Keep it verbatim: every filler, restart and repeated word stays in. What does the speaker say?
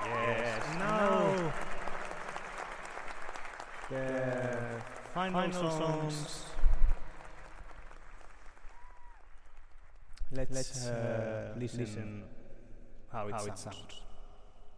Yes. Now the final, final songs. songs. Let's, Let's uh, listen, listen how it how sounds. It sounds.